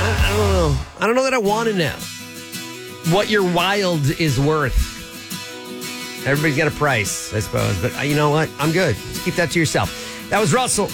I don't know. I don't know that I want to know what your wild is worth. Everybody's got a price, I suppose. But you know what? I'm good. Just keep that to yourself. That was Russell.